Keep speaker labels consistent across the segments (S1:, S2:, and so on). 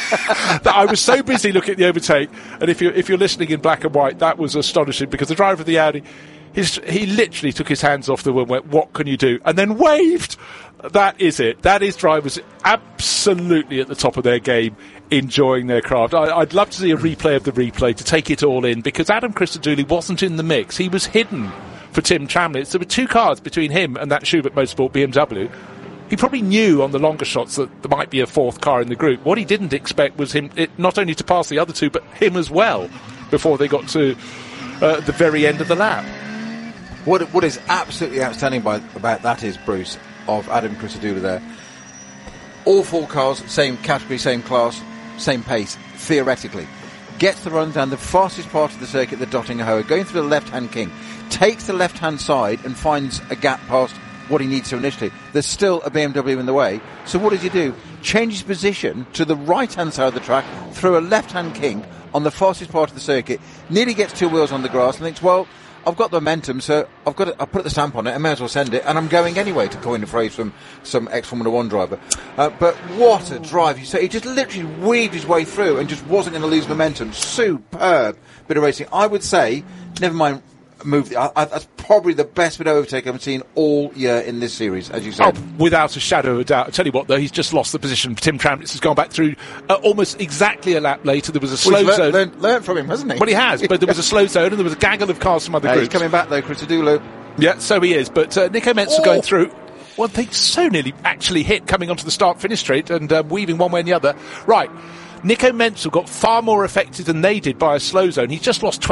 S1: that I was so busy looking at the overtake, and if you're listening in black and white, that was astonishing, because the driver of the Audi, he literally took his hands off the wheel and went, "What can you do?" and then waved. That is it. That is drivers absolutely at the top of their game, enjoying their craft. I'd love to see a replay of the replay to take it all in, because Adam Christodoulou wasn't in the mix. He was hidden for Tim Tramnitz. There were 2 cars between him and that Schubert Motorsport BMW. He probably knew on the longer shots that there might be a 4th car in the group. What he didn't expect was him not only to pass the other 2, but him as well, before they got to the very end of the lap.
S2: What is absolutely outstanding about that is, Bruce, of Adam Christodoulou there, all 4 cars, same category, same class, same pace, theoretically, gets the run down the fastest part of the circuit, the Dottingerhoe, going through the left-hand king, takes the left-hand side and finds a gap past what he needs to initially. There's still a BMW in the way, so what does he do? Changes position to the right-hand side of the track, through a left-hand king on the fastest part of the circuit, nearly gets 2 wheels on the grass and thinks, well, I've got the momentum, so I'll put the stamp on it, I may as well send it, and I'm going anyway, to coin a phrase from some ex-Formula 1 driver. But what a drive. He just literally weaved his way through and just wasn't going to lose momentum. Superb bit of racing. I would say, never mind that's probably the best bit of overtake I've seen all year in this series, as you said.
S1: Oh, without a shadow of a doubt. I tell you what, though, he's just lost the position. Tim Tramnitz has gone back through almost exactly a lap later. There was a slow zone.
S2: Learned from him, hasn't he?
S1: Well, he has, but there was a slow zone and there was a gaggle of cars from other groups.
S2: He's coming back, though, Christodoulou.
S1: Yeah, so he is. But Nico Menzel going through. Well, they so nearly actually hit coming onto the start-finish straight and weaving one way and the other. Right. Nico Menzel got far more affected than they did by a slow zone. He just lost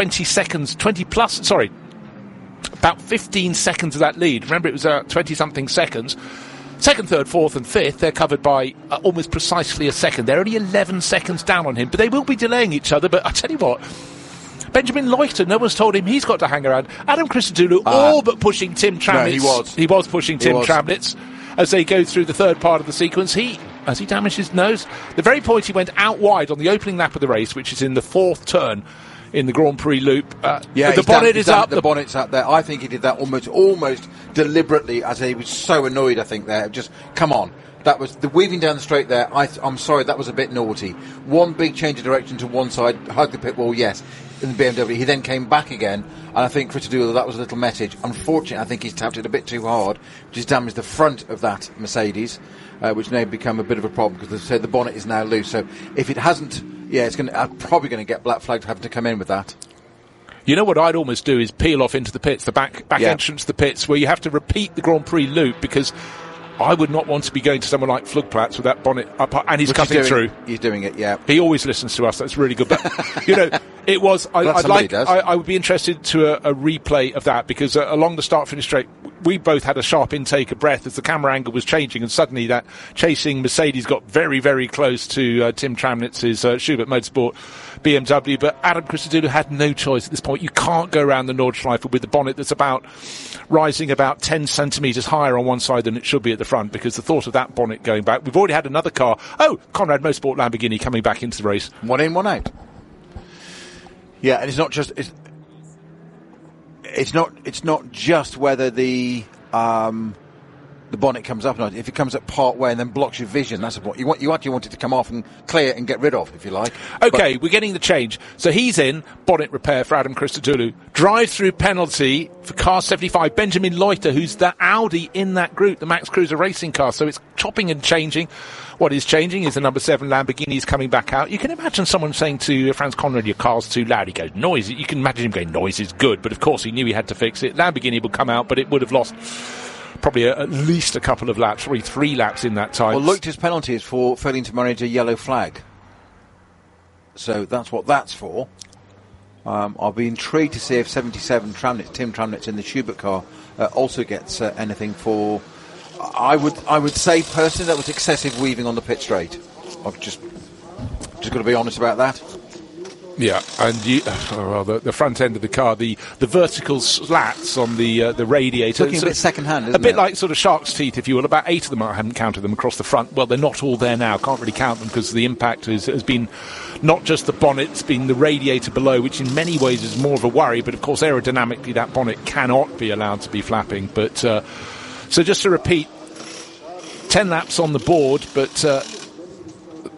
S1: about 15 seconds of that lead. Remember, it was 20-something seconds. Second, third, fourth and fifth, they're covered by almost precisely a second. They're only 11 seconds down on him, but they will be delaying each other. But I tell you what, Benjamin Loiter, no one's told him he's got to hang around. Adam Christodoulou, all but pushing Tim Tramnitz.
S2: No,
S1: he was pushing Tim Tramnitz as they go through the third part of the sequence. Has he damaged his nose? The very point he went out wide on the opening lap of the race, which is in the 4th turn in the Grand Prix loop. The bonnet is up.
S2: The bonnet's up there. I think he did that almost deliberately, as he was so annoyed, I think, there. Just, come on. That was the weaving down the straight there. I'm sorry, that was a bit naughty. One big change of direction to one side, hug the pit wall, yes, in the BMW. He then came back again, and I think Christodoulou, that was a little message. Unfortunately, I think he's tapped it a bit too hard, which has damaged the front of that Mercedes, which may become a bit of a problem, because as I said, the bonnet is now loose. So if it hasn't, it's probably going to get black flagged having to come in with that.
S1: You know what I'd almost do is peel off into the pits, the back entrance to the pits, where you have to repeat the Grand Prix loop, because I would not want to be going to someone like Flugplatz with that bonnet up, and he's cutting through.
S2: He's doing it, yeah.
S1: He always listens to us. That's really good. But it was. I would be interested to a replay of that, because along the start-finish straight, we both had a sharp intake of breath as the camera angle was changing, and suddenly that chasing Mercedes got very, very close to Tim Tramnitz's Schubert Motorsport BMW. But Adam Christodoulou had no choice at this point. You can't go around the Nordschleife with the bonnet that's rising about 10 centimetres higher on one side than it should be at the front, because the thought of that bonnet going back. We've already had another car. Conrad Motorsport Lamborghini coming back into the race.
S2: 1 in, 1 out. Yeah, and it's not just it's not just whether the bonnet comes up or not. If it comes up part way and then blocks your vision, that's what you actually want it to come off and clear and get rid of, if you like.
S1: Okay, we're getting the change. So he's in, bonnet repair for Adam Christodoulou. Drive-through penalty for car 75, Benjamin Loiter, who's the Audi in that group, the Max Cruiser racing car. So it's chopping and changing. What is changing is the number 7 Lamborghini is coming back out. You can imagine someone saying to Franz Conrad, your car's too loud. He goes, noise. You can imagine him going, noise is good. But of course he knew he had to fix it. Lamborghini will come out, but it would have lost probably at least a couple of laps, probably 3 laps in that time.
S2: Well, Loiter's penalty is for failing to manage a yellow flag. So that's what that's for. I'll be intrigued to see if 77 Tim Tramnitz in the Schubert car also gets anything for... I would say personally that was excessive weaving on the pit straight. I've just got to be honest about that.
S1: Yeah, and the front end of the car, the vertical slats on the radiator.
S2: Looking a bit second-hand, isn't it?
S1: A bit like sort of shark's teeth, if you will. About 8 of them, I haven't counted them across the front. Well, they're not all there now. Can't really count them because the impact has been not just the bonnet, it's been the radiator below, which in many ways is more of a worry. But of course, aerodynamically, that bonnet cannot be allowed to be flapping. But so just to repeat, 10 laps on the board, but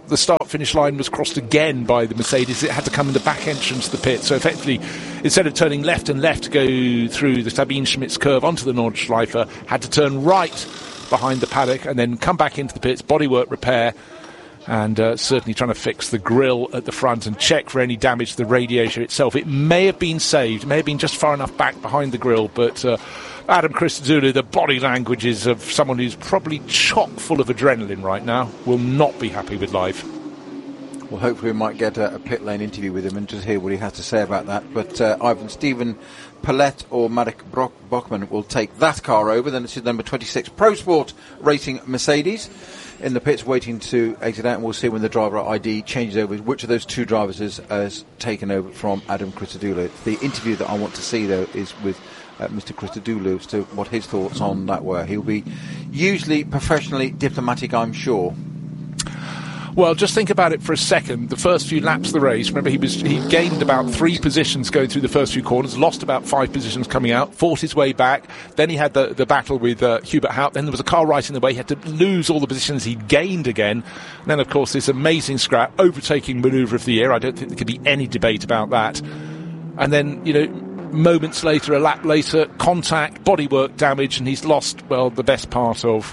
S1: the start-finish line was crossed again by the Mercedes. It had to come in the back entrance of the pit. So effectively, instead of turning left and left to go through the Sabine Schmitz curve onto the Nordschleife, had to turn right behind the paddock and then come back into the pits, bodywork repair, and certainly trying to fix the grille at the front and check for any damage to the radiator itself. It may have been saved, may have been just far enough back behind the grille, but Adam Christodoulou, the body language is of someone who's probably chock full of adrenaline right now, will not be happy with life.
S2: Well, hopefully we might get a pit lane interview with him and just hear what he has to say about that. But Ivan, Stephen Palet or Marek Bachmann will take that car over. Then it's number 26, Pro Sport Racing Mercedes, in the pits waiting to exit out, and we'll see when the driver ID changes over which of those two drivers has taken over from Adam Christodoulou. The interview that I want to see, though, is with Mr. Christodoulou as to what his thoughts on that were. He'll be usually professionally diplomatic, I'm sure.
S1: Well, just think about it for a second. The first few laps of the race, remember, he gained about 3 positions going through the first few corners, lost about 5 positions coming out, fought his way back. Then he had the battle with Hubert Haupt. Then there was a car right in the way. He had to lose all the positions he gained again. And then, of course, this amazing scrap, overtaking manoeuvre of the year. I don't think there could be any debate about that. And then, moments later, a lap later, contact, bodywork damage, and he's lost, the best part of,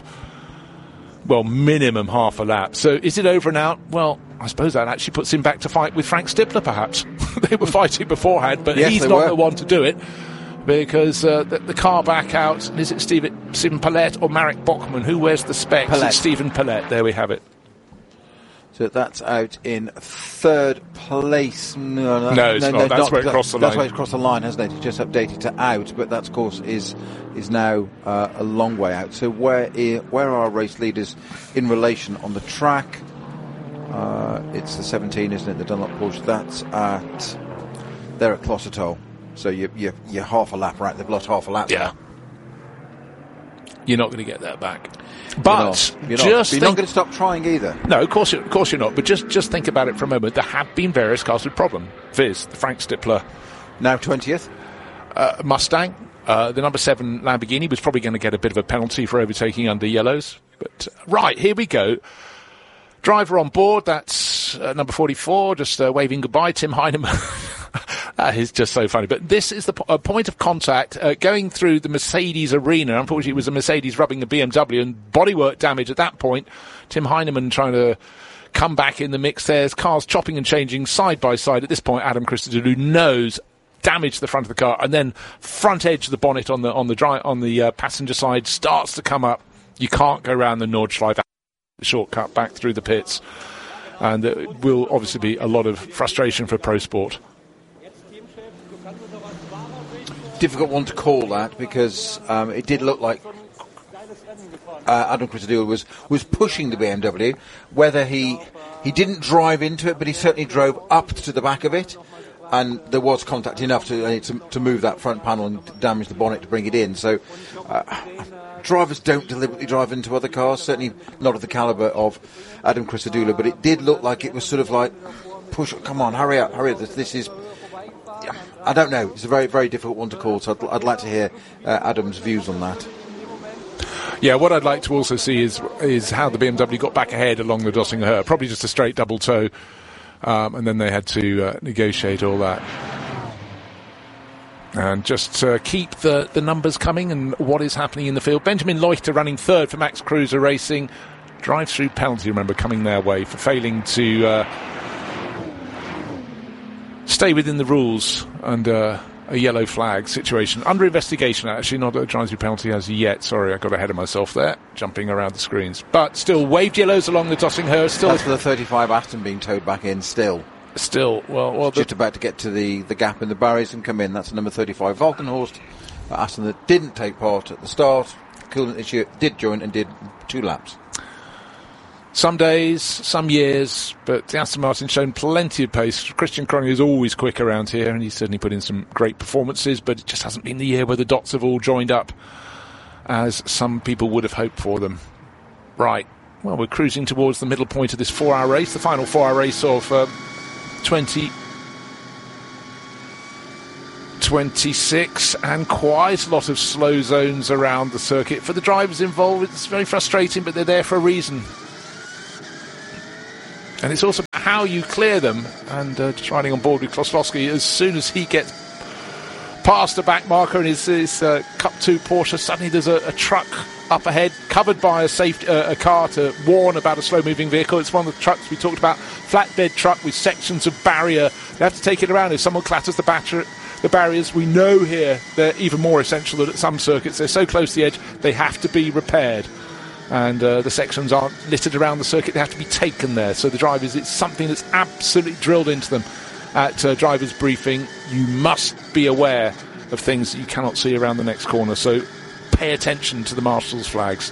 S1: minimum half a lap. So is it over and out? Well, I suppose that actually puts him back to fight with Frank Stippler, perhaps. They were fighting beforehand, but yes, he's not the one to do it, because the car back out. Is it Stephen Palet or Marek Bachmann? Who wears the specs?
S2: Palet.
S1: It's Stephen Palet. There we have it.
S2: So that's out in 3rd place.
S1: No, it's not. That's where it crossed the line.
S2: That's where it's crossed the line, hasn't it? It's just updated to out, but that, of course, is now a long way out. So where are our race leaders in relation on the track? It's the 17, isn't it? The Dunlop Porsche. They're at Clossatol. So you're half a lap, right? They've lost half a lap.
S1: Yeah. You're not going to get that back. But
S2: you're not going to stop trying either.
S1: No, of course you're not. But just think about it for a moment. There have been various cars with problem. Viz, the Frank Stippler,
S2: now 20th,
S1: Mustang, the number 7 Lamborghini was probably going to get a bit of a penalty for overtaking under yellows. But right, here we go. Driver on board. That's number 44, just waving goodbye, Tim Heinemann. That is just so funny. But this is the point of contact going through the Mercedes arena. Unfortunately, it was a Mercedes rubbing the BMW, and bodywork damage at that point. Tim Heinemann trying to come back in the mix. There's cars chopping and changing side by side. At this point, Adam Christodoulou knows damage the front of the car, and then front edge of the bonnet on the passenger side starts to come up. You can't go around the Nordschleife shortcut back through the pits, and there will obviously be a lot of frustration for Pro Sport.
S2: Difficult one to call that, because it did look like Adam Christodoulou was pushing the BMW. Whether he didn't drive into it, but he certainly drove up to the back of it, and there was contact enough to move that front panel and damage the bonnet to bring it in. So drivers don't deliberately drive into other cars, certainly not of the calibre of Adam Christodoulou, but it did look like it was sort of like, push, come on, hurry up, this is... I don't know. It's a very, very difficult one to call, so I'd like to hear Adam's views on that.
S1: Yeah, what I'd like to also see is how the BMW got back ahead along the Dösseldorf. Probably just a straight double toe, and then they had to negotiate all that. And just keep the numbers coming and what is happening in the field. Benjamin Leuchter running 3rd for Max Cruiser Racing. Drive-through penalty, remember, coming their way for failing to... stay within the rules and a yellow flag situation. Under investigation, actually, not a drive-through penalty as yet. Sorry, I got ahead of myself there, jumping around the screens. But still, waved yellows along the Dösseldorf.
S2: That's for the 35 Aston being towed back in still.
S1: Well,
S2: just about to get to the gap in the barriers and come in. That's number 35 Valkenhorst. Aston that didn't take part at the start. Coolant issue did join and did 2 laps.
S1: Some days, some years, but Aston Martin's shown plenty of pace. Christian Kronig is always quick around here, and he's certainly put in some great performances, but it just hasn't been the year where the dots have all joined up as some people would have hoped for them. Right, well, we're cruising towards the middle point of this 4-hour race, the final 4-hour race of 2026, and quite a lot of slow zones around the circuit. For the drivers involved, it's very frustrating, but they're there for a reason. And it's also how you clear them. And just riding on board with Klosowski, as soon as he gets past the back marker in his Cup 2 Porsche, suddenly there's a truck up ahead, covered by a car to warn about a slow-moving vehicle. It's one of the trucks we talked about, flatbed truck with sections of barrier. They have to take it around. If someone clatters the barriers, we know here they're even more essential that at some circuits they're so close to the edge they have to be repaired. And the sections aren't littered around the circuit, they have to be taken there. So the drivers, it's something that's absolutely drilled into them at driver's briefing. You must be aware of things that you cannot see around the next corner. So pay attention to the marshal's flags.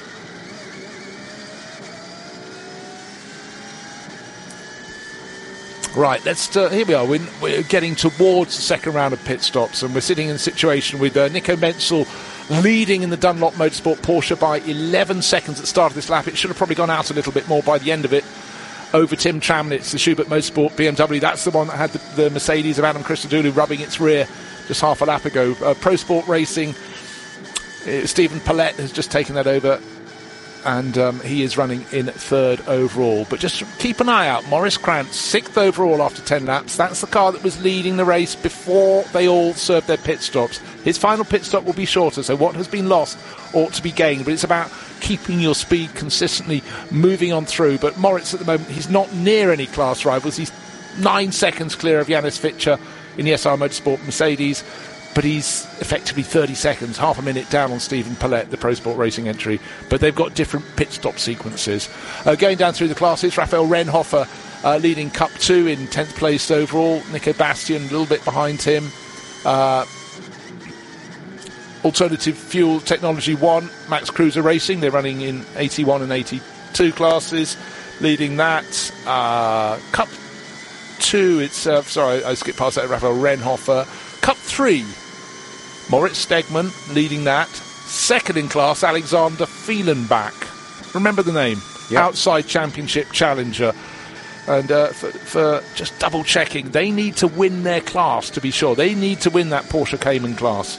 S1: Right, here we are. We're getting towards the second round of pit stops, and we're sitting in a situation with Nico Menzel leading in the Dunlop Motorsport Porsche by 11 seconds at the start of this lap. It should have probably gone out a little bit more by the end of it. Over Tim Tramnitz, the Schubert Motorsport BMW. That's the one that had the Mercedes of Adam Christodoulou rubbing its rear just half a lap ago. Pro Sport Racing, Stephen Paulette has just taken that over, and he is running in third overall. But just keep an eye out. Maurice Krantz, sixth overall after 10 laps. That's the car that was leading the race before they all served their pit stops. His final pit stop will be shorter, so what has been lost ought to be gained. But it's about keeping your speed consistently moving on through. But Moritz at the moment, he's not near any class rivals. He's 9 seconds clear of Janis Fitcher in the SR Motorsport Mercedes. But he's effectively 30 seconds, half a minute down on Stephen Paulette, the Pro Sport Racing entry. But they've got different pit stop sequences. Going down through the classes, Raphael Renhofer leading Cup 2 in 10th place overall. Nico Bastian a little bit behind him. Alternative Fuel Technology 1, Max Cruiser Racing. They're running in 81 and 82 classes. Leading that. Cup 2, I skipped past that, Raphael Renhofer. Cup 3, Moritz Stegmann leading that. Second in class, Alexander Fehlenbach. Remember the name? Yep. Outside Championship Challenger. And for just double checking, they need to win their class to be sure. They need to win that Porsche Cayman class.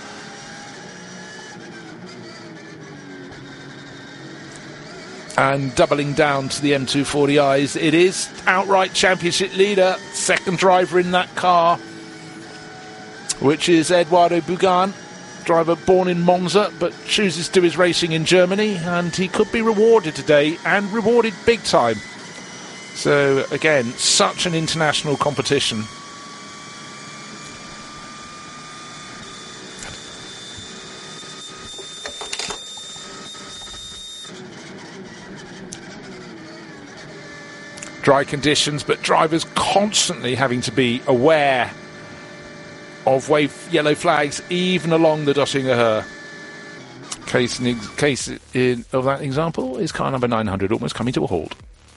S1: And doubling down to the M240Is, it is outright championship leader, second driver in that car, which is Eduardo Bugan, driver born in Monza, but chooses to do his racing in Germany, and he could be rewarded today, and rewarded big time. So, again, such an international competition. Dry conditions, but drivers constantly having to be aware of yellow flags, even along the Döttinger Höhe. Case of that example is car number 900, almost coming to a halt.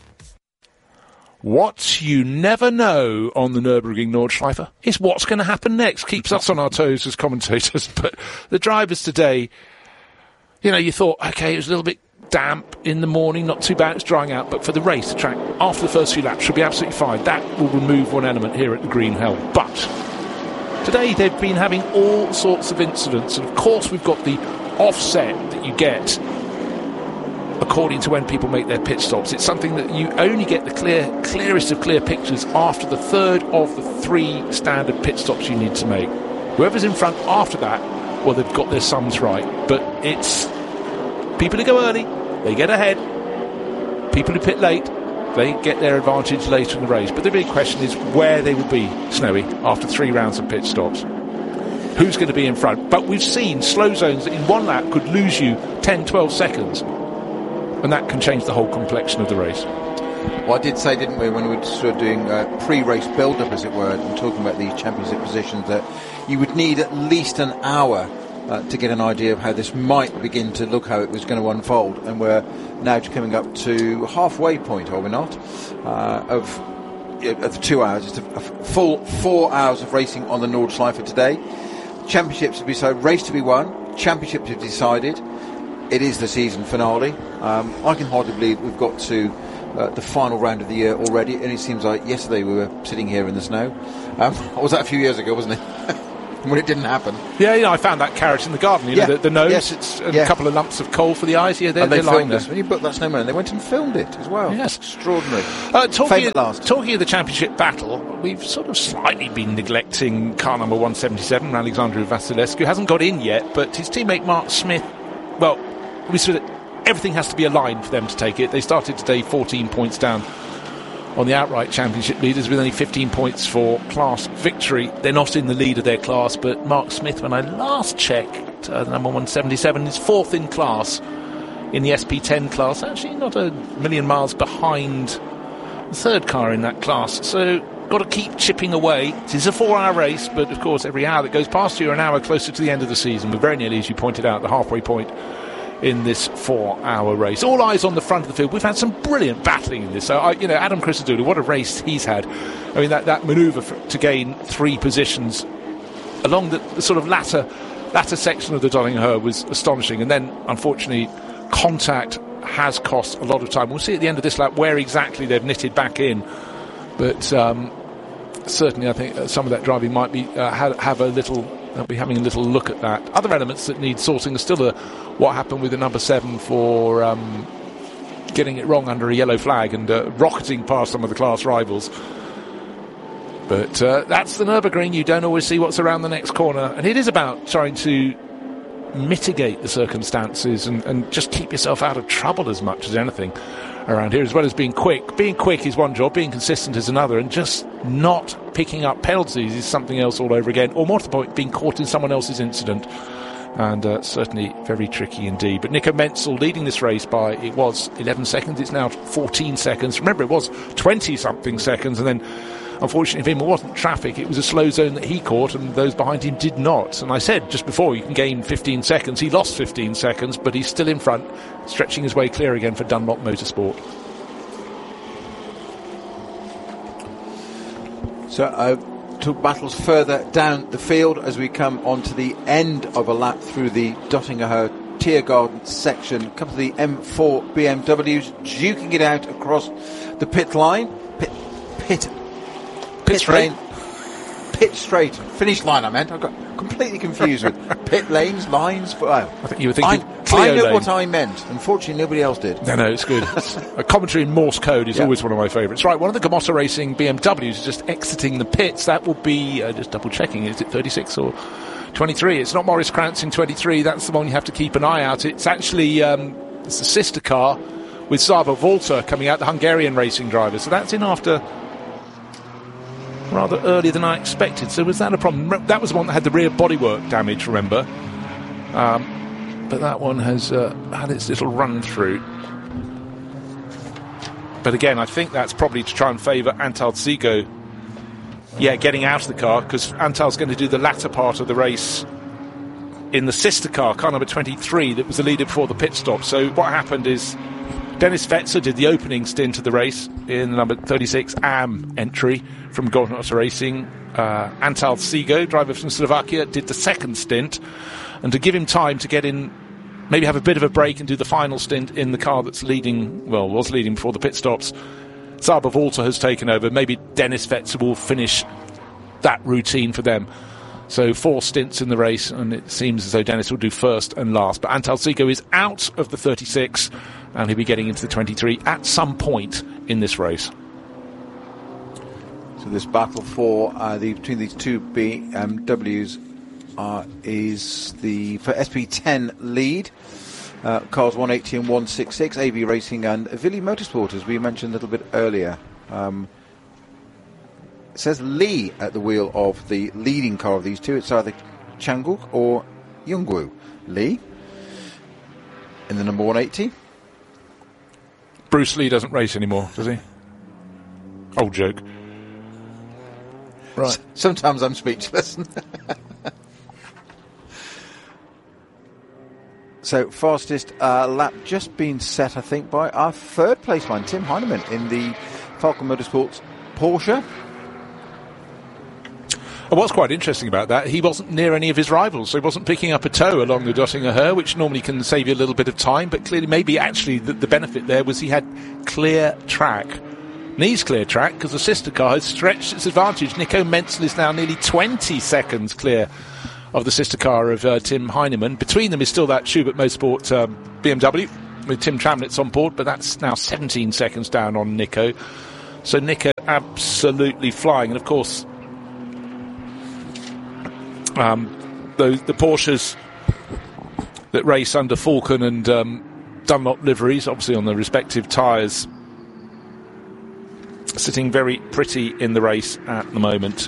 S1: What you never know on the Nürburgring Nordschleife is what's going to happen next. Keeps us on our toes as commentators, but the drivers today, you thought, okay, it was a little bit damp in the morning, not too bad, it's drying out, but for the race, the track, after the first few laps, should be absolutely fine. That will remove one element here at the Green Hell. But today they've been having all sorts of incidents, and of course we've got the offset that you get according to when people make their pit stops. It's something that you only get the clearest of clear pictures after the third of the 3 standard pit stops you need to make. Whoever's in front after that, well, they've got their sums right. But it's people who go early, they get ahead. People who pit late, they get their advantage later in the race. But the big question is where they will be, Snowy, after 3 rounds of pit stops. Who's going to be in front? But we've seen slow zones that in one lap could lose you 10, 12 seconds. And that can change the whole complexion of the race.
S2: Well, I did say, didn't we, when we were sort of doing pre-race build-up, as it were, and talking about these championship positions, that you would need at least an hour to get an idea of how this might begin to look, how it was going to unfold. And we're now coming up to halfway point, are we not, of the 2 hours. It's a full 4 hours of racing on the Nordschleife today. Championships to be so, race to be won, championships to be decided. It is the season finale. I can hardly believe we've got to the final round of the year already, and it seems like yesterday we were sitting here in the snow. Was that a few years ago, wasn't it? when it didn't happen.
S1: Yeah, I found that carrot in the garden. You know, the nose,
S2: yes.
S1: and a couple of lumps of coal for the eyes. Yeah,
S2: and they
S1: they're
S2: filmed
S1: lying
S2: this. When you booked that snowman, and they went and filmed it as well.
S1: Yes.
S2: Extraordinary.
S1: Talking of the championship battle, we've sort of slightly been neglecting car number 177, Alexandru Vasilescu. Hasn't got in yet, but his teammate Mark Smith, well, everything has to be aligned for them to take it. They started today 14 points down on the outright championship leaders with only 15 points for class victory. They're not in the lead of their class, but Mark Smith, when I last checked, the number 177, is fourth in class in the SP10 class. Actually not a million miles behind the third car in that class. So got to keep chipping away. It is a 4-hour race, but of course every hour that goes past you, an hour closer to the end of the season. We're very nearly, as you pointed out, the halfway point in this 4-hour race. All eyes on the front of the field. We've had some brilliant battling in this. So, Adam Christodoulou, what a race he's had. I mean, that manoeuvre to gain 3 positions along the sort of latter section of the Döttinger was astonishing. And then, unfortunately, contact has cost a lot of time. We'll see at the end of this lap where exactly they've knitted back in. But certainly, I think some of that driving might be have a little. They'll be having a little look at that. Other elements that need sorting are still what happened with the number 7 for getting it wrong under a yellow flag and rocketing past some of the class rivals. But that's the Nürburgring. You don't always see what's around the next corner. And it is about trying to mitigate the circumstances and just keep yourself out of trouble as much as anything around here, as well as being quick. Being quick is one job, being consistent is another, and just not picking up penalties is something else all over again, or more to the point, being caught in someone else's incident. And certainly very tricky indeed. But Nico Menzel leading this race by, it was 11 seconds, it's now 14 seconds. Remember, it was 20-something seconds, and then unfortunately for him, it wasn't traffic, it was a slow zone that he caught, and those behind him did not. And I said just before, you can gain 15 seconds. He lost 15 seconds, but he's still in front, stretching his way clear again for Dunlop Motorsport.
S2: So, took battles further down the field as we come on to the end of a lap through the Döttinger Tiergarten section. Come to the M4 BMWs, duking it out across the pit line. Pit straight. Pit straight. Finish line, I meant. I got completely confused with pit lanes, lines.
S1: I think you were thinking
S2: I know what I meant. Unfortunately, nobody else did.
S1: No, it's good. A commentary in Morse code is always one of my favourites. Right, one of the Gamotta Racing BMWs is just exiting the pits. That will be, just double-checking, is it 36 or 23? It's not Maurice Krantz in 23. That's the one you have to keep an eye out. It's actually it's the sister car with Csaba Volta coming out, the Hungarian racing driver. So that's in after rather earlier than I expected. So was that a problem? That was the one that had the rear bodywork damage, remember? But that one has had its little run through. But again, I think that's probably to try and favour Antal Zigo. Yeah, getting out of the car, because Antal's going to do the latter part of the race in the sister car number 23, that was the leader before the pit stop. So what happened is Dennis Fetzer did the opening stint of the race in the number 36 AM entry from Gamotta Racing. Antal Zigo, driver from Slovakia, did the second stint, and to give him time to get in, maybe have a bit of a break and do the final stint in the car that's leading, well, was leading before the pit stops, Csaba Volta has taken over. Maybe Dennis Fetzer will finish that routine for them. So 4 stints in the race, and it seems as though Dennis will do first and last. But Antal Zigo is out of the 36, and he'll be getting into the 23 at some point in this race.
S2: So this battle for between these two BMWs is for SP10 lead. Cars 180 and 166, AV Racing and Villi Motorsport, as we mentioned a little bit earlier. It says Lee at the wheel of the leading car of these two. It's either Changuk or Yungwoo. Lee in the number 180.
S1: Bruce Lee doesn't race anymore, does he? Old joke. Right.
S2: Sometimes I'm speechless. So, fastest lap just been set, I think, by our third place man, Tim Heinemann, in the Falcon Motorsports Porsche.
S1: And what's quite interesting about that, he wasn't near any of his rivals, so he wasn't picking up a tow along the Döttinger Höhe, which normally can save you a little bit of time, but clearly maybe actually the benefit there was he had clear track. Needs clear track, because the sister car has stretched its advantage. Nico Menzel is now nearly 20 seconds clear of the sister car of Tim Heinemann. Between them is still that Schubert Motorsport BMW with Tim Tramnitz on board, but that's now 17 seconds down on Nico. So Nico absolutely flying. And of course, the Porsches that race under Falcon and Dunlop liveries, obviously on the respective tyres, sitting very pretty in the race at the moment.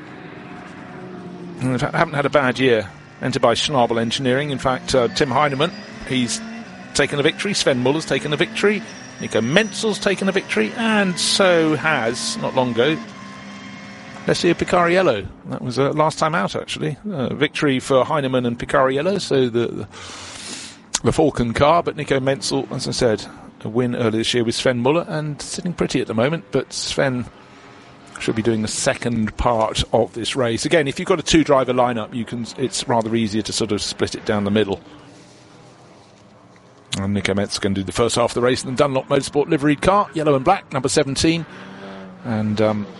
S1: And in fact, haven't had a bad year. Entered by Schnabel Engineering. In fact, Tim Heinemann, he's taken a victory. Sven Muller's taken a victory. Nico Menzel's taken a victory. And so has, not long ago, Alessio Picariello. That was last time out, actually. Victory for Heinemann and Picariello, so the Falcon car. But Nico Menzel, as I said, a win earlier this year with Sven Muller, and sitting pretty at the moment. But Sven should be doing the second part of this race. Again, if you've got a two-driver lineup, it's rather easier to sort of split it down the middle. And Nico Metz going to do the first half of the race in the Dunlop Motorsport liveried car, yellow and black, number 17. And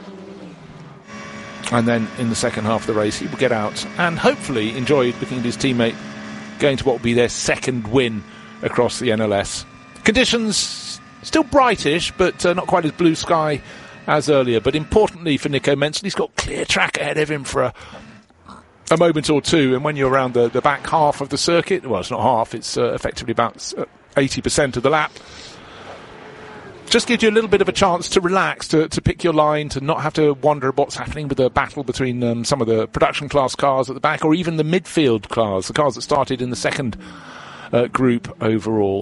S1: then in the second half of the race, he will get out and hopefully enjoy looking at his teammate going to what will be their second win across the NLS. Conditions still brightish, but not quite as blue sky as earlier. But importantly for Nico Menzel, he's got clear track ahead of him for a moment or two. And when you're around the back half of the circuit, well, it's not half, it's effectively about 80% of the lap, just gives you a little bit of a chance to relax, to pick your line, to not have to wonder what's happening with the battle between some of the production class cars at the back, or even the midfield cars, the cars that started in the second group overall.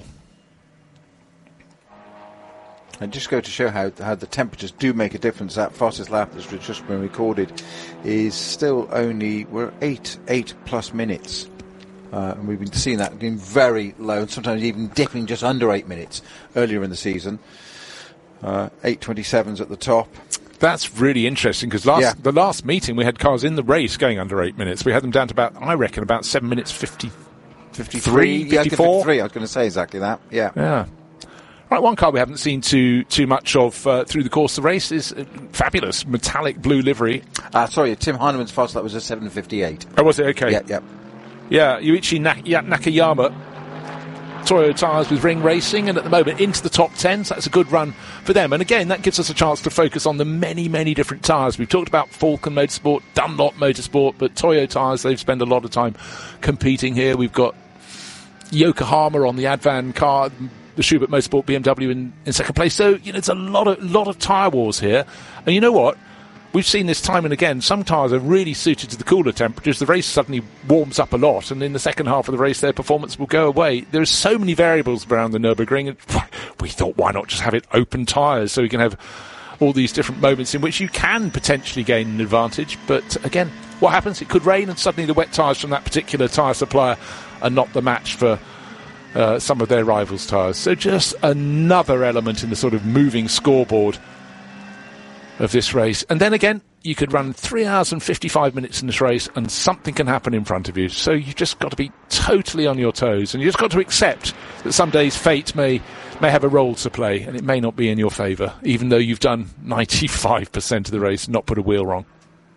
S2: And just go to show how the temperatures do make a difference. That fastest lap that's just been recorded is still we're 8 plus minutes. And we've been seeing that being very low, and sometimes even dipping just under 8 minutes earlier in the season. 8:27s at the top.
S1: That's really interesting, because the last meeting we had cars in the race going under 8 minutes. We had them down to about 7 minutes 53, 54.
S2: Yeah, 53, I was going to say exactly that. Yeah.
S1: Right, one car we haven't seen too much of through the course of the race is fabulous metallic blue livery.
S2: Sorry, Tim Heinemann's fast lap was a 7:58.
S1: Oh, was it? Okay.
S2: Yeah.
S1: Yeah, Yuichi Nakayama, Toyo Tyres with Ring Racing, and at the moment into the top 10, so that's a good run for them. And again, that gives us a chance to focus on the many, many different tyres. We've talked about Falcon Motorsport, Dunlop Motorsport, but Toyo Tyres, they've spent a lot of time competing here. We've got Yokohama on the Advan car, the Schubert Motorsport BMW in second place. So, it's a lot of tyre wars here. And you know what? We've seen this time and again. Some tyres are really suited to the cooler temperatures. The race suddenly warms up a lot, and in the second half of the race, their performance will go away. There are so many variables around the Nürburgring, and we thought, why not just have it open tyres so we can have all these different moments in which you can potentially gain an advantage. But again, what happens? It could rain, and suddenly the wet tyres from that particular tyre supplier are not the match for some of their rivals' tyres. So just another element in the sort of moving scoreboard of this race. And then again, you could run 3 hours and 55 minutes in this race and something can happen in front of you. So you've just got to be totally on your toes, and you've just got to accept that some days fate may have a role to play, and it may not be in your favour, even though you've done 95% of the race and not put a wheel wrong.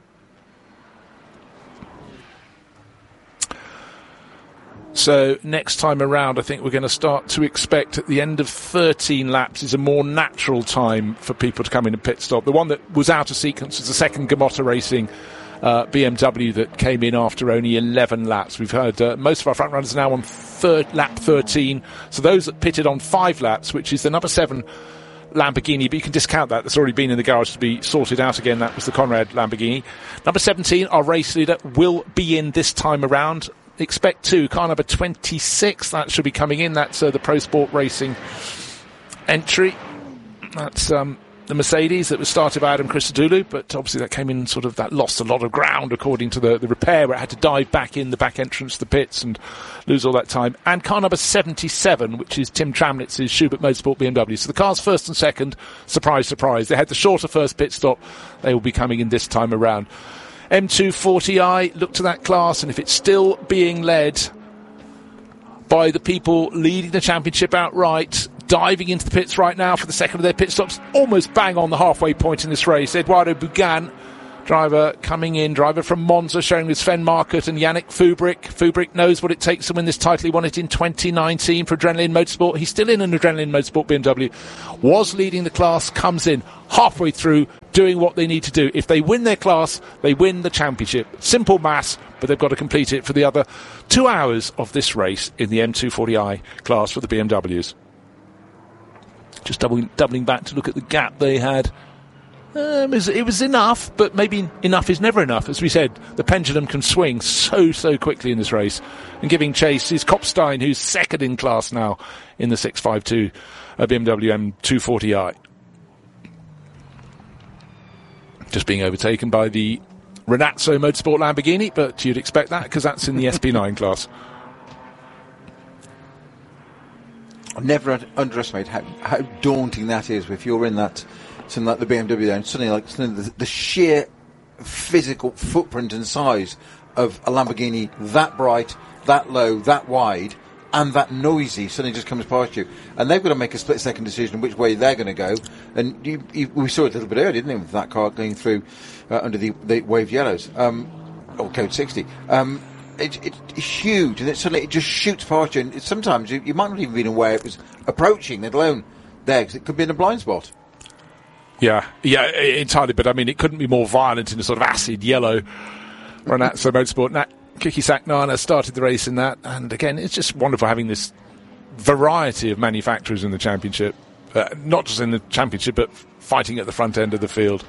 S1: So next time around, I think we're going to start to expect at the end of 13 laps is a more natural time for people to come in and pit stop. The one that was out of sequence was the second Gamotta Racing BMW that came in after only 11 laps. We've heard most of our front runners are now on lap 13. So those that pitted on 5 laps, which is the number 7 Lamborghini, but you can discount that. That's already been in the garage to be sorted out again. That was the Conrad Lamborghini. Number 17, our race leader, will be in this time around. Expect car number 26, that should be coming in. That's the Pro Sport Racing entry. That's the Mercedes that was started by Adam Christodoulou, but obviously that came in that lost a lot of ground according to the repair, where it had to dive back in the back entrance to the pits and lose all that time. And car number 77, which is Tim Tramnitz's Schubert Motorsport BMW. So the cars first and second, surprise, surprise. They had the shorter first pit stop. They will be coming in this time around. M240i, look to that class, and if it's still being led by the people leading the championship outright, diving into the pits right now for the second of their pit stops, almost bang on the halfway point in this race. Eduardo Bugan driver coming in, driver from Monza, showing with Sven Markert and Yannick Fubrick. Fubrick knows what it takes to win this title. He won it in 2019 for Adrenaline Motorsport. He's still in an Adrenaline Motorsport BMW. Was leading the class, comes in halfway through, doing what they need to do. If they win their class, they win the championship. Simple maths, but they've got to complete it for the other 2 hours of this race in the M240i class for the BMWs. Just doubling back to look at the gap they had. It was enough, but maybe enough is never enough. As we said, the pendulum can swing so quickly in this race. And giving chase is Kopstein, who's second in class now in the 652 BMW M240i. Just being overtaken by the Renazzo Motorsport Lamborghini, but you'd expect that because that's in the SP9 class.
S2: Never underestimate how daunting that is if you're in that, something like the BMW there, and suddenly the sheer physical footprint and size of a Lamborghini that bright, that low, that wide, and that noisy suddenly just comes past you. And they've got to make a split-second decision which way they're going to go. And we saw it a little bit earlier, didn't we, with that car going through under the waved yellows, or code 60. It's huge, and suddenly it just shoots past you, and sometimes you might not even be aware it was approaching, let alone there, because it could be in a blind spot.
S1: Yeah, entirely, but I mean, it couldn't be more violent in a sort of acid yellow Renazzo Motorsport. Kiki Saknana started the race in that, and again, it's just wonderful having this variety of manufacturers in the championship, not just in the championship, but fighting at the front end of the field.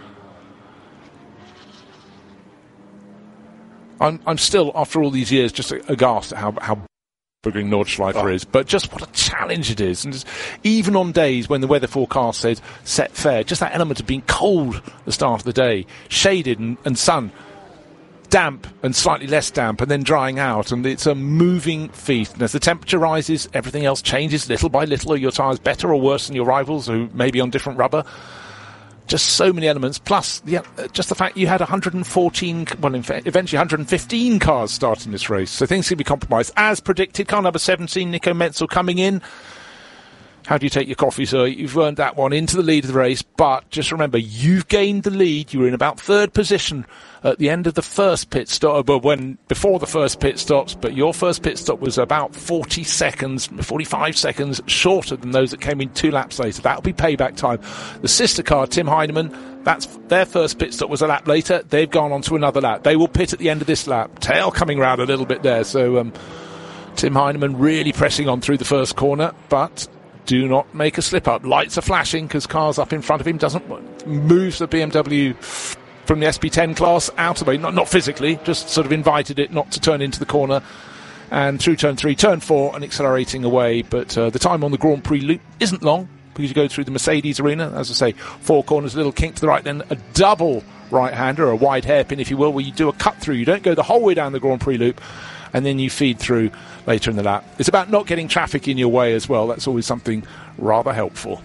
S1: I'm still, after all these years, just aghast at how Nürburgring Nordschleife is, but just what a challenge it is. And just, even on days when the weather forecast said set fair, just that element of being cold at the start of the day, shaded and sun, damp and slightly less damp, and then drying out, and it's a moving feast. And as the temperature rises, everything else changes little by little. Are your tyres better or worse than your rivals who may be on different rubber? Just so many elements, plus just the fact you had 114, well, in fact, eventually 115 cars starting this race, so things can be compromised. As predicted, car number 17, Nico Menzel, coming in. How do you take your coffee, sir? You've earned that one into the lead of the race, but just remember, you've gained the lead. You were in about third position at the end of the first pit stop, before the first pit stops, but your first pit stop was about 45 seconds shorter than those that came in 2 laps later. That'll be payback time. The sister car, Tim Heinemann, that's their first pit stop was a lap later. They've gone on to another lap. They will pit at the end of this lap. Tail coming round a little bit there, so Tim Heinemann really pressing on through the first corner, but do not make a slip-up. Lights are flashing because cars up in front of him doesn't move the BMW from the SP10 class out of the way. Not physically, just sort of invited it not to turn into the corner. And through turn 3, turn 4, and accelerating away. But the time on the Grand Prix loop isn't long because you go through the Mercedes arena. As I say, 4 corners, a little kink to the right, then a double right-hander, or a wide hairpin, if you will, where you do a cut-through. You don't go the whole way down the Grand Prix loop, and then you feed through later in the lap. It's about not getting traffic in your way as well. That's always something rather helpful.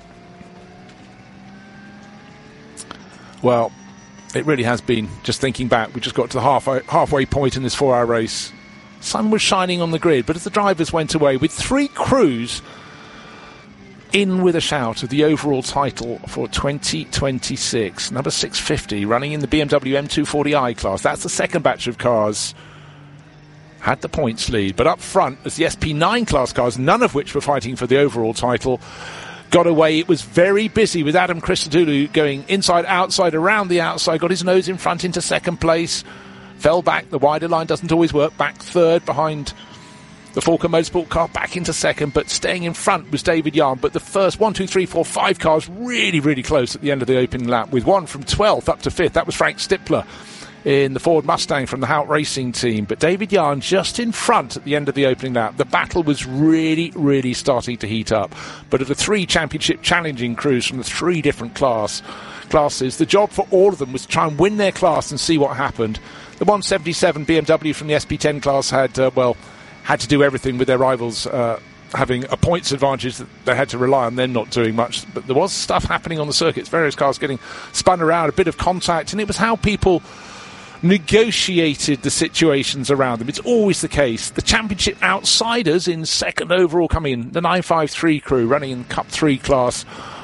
S1: Well, it really has been, just thinking back, we just got to the halfway point in this 4-hour race. Sun was shining on the grid, but as the drivers went away with 3 crews in with a shout of the overall title for 2026, number 650, running in the BMW M240i class. That's the second batch of cars. Had the points lead, but up front as the SP9 class cars, none of which were fighting for the overall title, got away. It was very busy with Adam Christodoulou going inside, outside, around the outside, got his nose in front into second place, fell back. The wider line doesn't always work. Back third behind the Falken Motorsport car, back into second, but staying in front was David Yarn. But the first 1, 2, 3, 4, 5 cars really close at the end of the opening lap, with one from 12th up to 5th. That was Frank Stippler in the Ford Mustang from the Hout Racing team. But David Yarn just in front at the end of the opening lap. The battle was really starting to heat up. But of the 3 championship challenging crews from the 3 different classes, the job for all of them was to try and win their class and see what happened. The 177 BMW from the SP10 class had to do everything with their rivals having a points advantage that they had to rely on them not doing much. But there was stuff happening on the circuits, various cars getting spun around, a bit of contact, and it was how people negotiated the situations around them. It's always the case. The championship outsiders in second overall coming in, the 953 crew running in Cup 3 class,